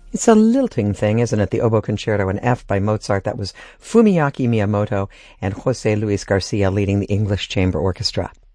It's a lilting thing, isn't it? The Oboe Concerto in F by Mozart. That was Fumiaki Miyamoto and Jose Luis Garcia leading the English Chamber Orchestra.